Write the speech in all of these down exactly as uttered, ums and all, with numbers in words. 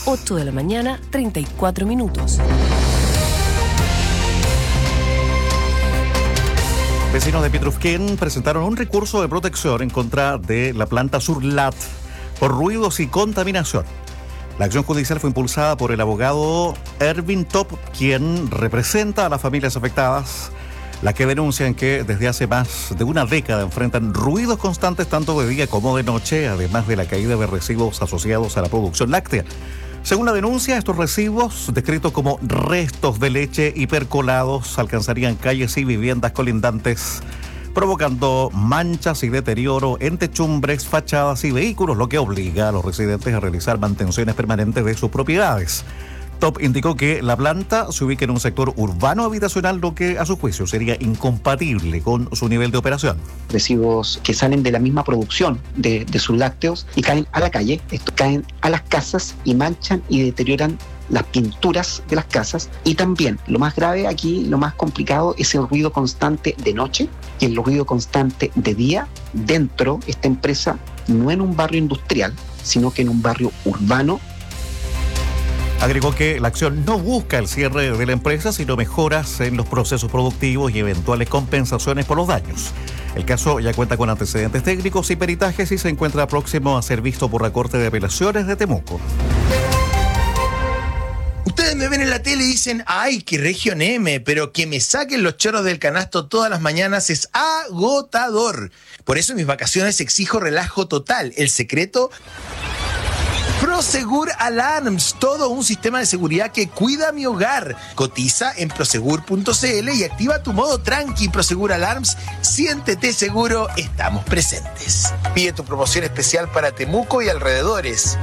ocho de la mañana, treinta y cuatro minutos. Vecinos de Pietrufquén presentaron un recurso de protección en contra de la planta Surlat por ruidos y contaminación. La acción judicial fue impulsada por el abogado Erwin Top, quien representa a las familias afectadas, las que denuncian que desde hace más de una década enfrentan ruidos constantes tanto de día como de noche, además de la caída de residuos asociados a la producción láctea. Según la denuncia, estos residuos, descritos como restos de leche hipercolados, alcanzarían calles y viviendas colindantes, provocando manchas y deterioro en techumbres, fachadas y vehículos, lo que obliga a los residentes a realizar mantenciones permanentes de sus propiedades. Top indicó que la planta se ubica en un sector urbano habitacional, lo que a su juicio sería incompatible con su nivel de operación. Residuos que salen de la misma producción de, de sus lácteos y caen a la calle, esto caen a las casas y manchan y deterioran las pinturas de las casas. Y también, lo más grave aquí, lo más complicado, es el ruido constante de noche y el ruido constante de día dentro de esta empresa, no en un barrio industrial, sino que en un barrio urbano. Agregó que la acción no busca el cierre de la empresa, sino mejoras en los procesos productivos y eventuales compensaciones por los daños. El caso ya cuenta con antecedentes técnicos y peritajes y se encuentra próximo a ser visto por la Corte de Apelaciones de Temuco. Ustedes me ven en la tele y dicen, ay, qué región M, pero que me saquen los chorros del canasto todas las mañanas es agotador. Por eso en mis vacaciones exijo relajo total. El secreto... Prosegur Alarms, todo un sistema de seguridad que cuida mi hogar. Cotiza en prosegur punto c l y activa tu modo tranqui. Prosegur Alarms, siéntete seguro, estamos presentes. Pide tu promoción especial para Temuco y alrededores.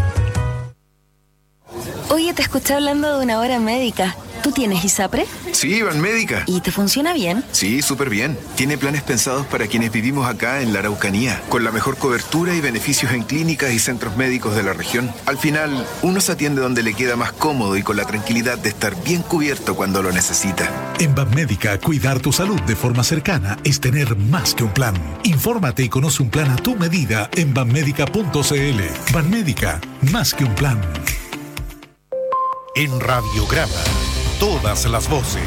Oye, te escuché hablando de una hora médica. ¿Tú tienes ISAPRE? Sí, Banmédica. ¿Y te funciona bien? Sí, súper bien. Tiene planes pensados para quienes vivimos acá en la Araucanía, con la mejor cobertura y beneficios en clínicas y centros médicos de la región. Al final, uno se atiende donde le queda más cómodo y con la tranquilidad de estar bien cubierto cuando lo necesita. En Banmédica, cuidar tu salud de forma cercana es tener más que un plan. Infórmate y conoce un plan a tu medida en banmédica punto c l. Banmédica, más que un plan. En Radiograma, todas las voces.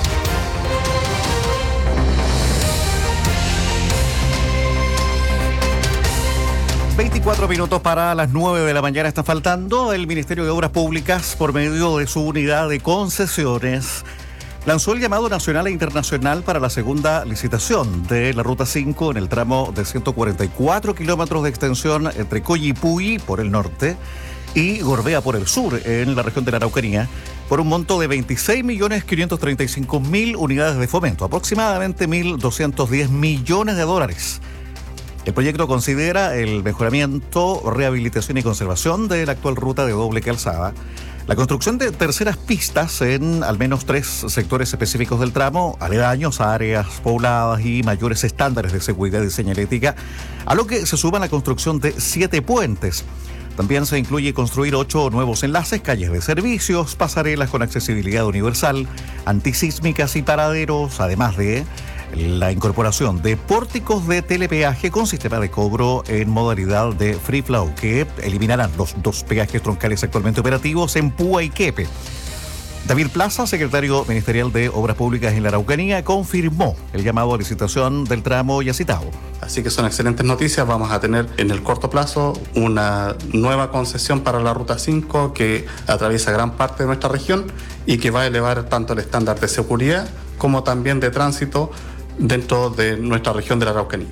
veinticuatro minutos para las nueve de la mañana está faltando. El Ministerio de Obras Públicas, por medio de su unidad de concesiones, lanzó el llamado nacional e internacional para la segunda licitación de la Ruta cinco en el tramo de ciento cuarenta y cuatro kilómetros de extensión entre Coyipulli por el norte y Gorbea por el sur, en la región de la Araucanía, por un monto de veintiséis millones quinientos treinta y cinco mil unidades de fomento, aproximadamente mil doscientos diez millones de dólares. El proyecto considera el mejoramiento, rehabilitación y conservación de la actual ruta de doble calzada, la construcción de terceras pistas en al menos tres sectores específicos del tramo, aledaños a áreas pobladas y mayores estándares de seguridad y señalética, a lo que se suma la construcción de siete puentes. También se incluye construir ocho nuevos enlaces, calles de servicios, pasarelas con accesibilidad universal, antisísmicas y paraderos, además de la incorporación de pórticos de telepeaje con sistema de cobro en modalidad de free flow, que eliminarán los dos peajes troncales actualmente operativos en Púa y Quepe. David Plaza, secretario ministerial de Obras Públicas en la Araucanía, confirmó el llamado a licitación del tramo ya citado. Así que son excelentes noticias. Vamos a tener en el corto plazo una nueva concesión para la Ruta cinco que atraviesa gran parte de nuestra región y que va a elevar tanto el estándar de seguridad como también de tránsito dentro de nuestra región de la Araucanía.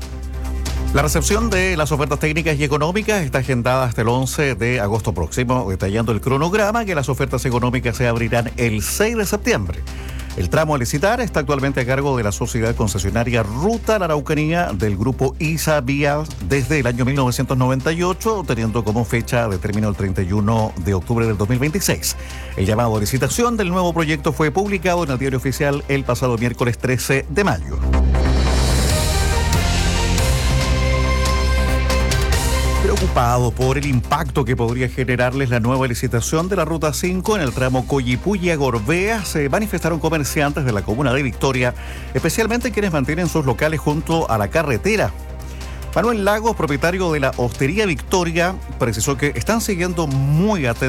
La recepción de las ofertas técnicas y económicas está agendada hasta el once de agosto próximo, detallando el cronograma que las ofertas económicas se abrirán el seis de septiembre. El tramo a licitar está actualmente a cargo de la sociedad concesionaria Ruta La Araucanía del grupo ISA Vía desde el año mil novecientos noventa y ocho, teniendo como fecha de término el treinta y uno de octubre del dos mil veintiséis. El llamado a licitación del nuevo proyecto fue publicado en el Diario Oficial el pasado miércoles trece de mayo. Preocupados por el impacto que podría generarles la nueva licitación de la Ruta cinco en el tramo Coyipulli a Gorbea, se manifestaron comerciantes de la comuna de Victoria, especialmente quienes mantienen sus locales junto a la carretera. Manuel Lagos, propietario de la Hostería Victoria, precisó que están siguiendo muy atentos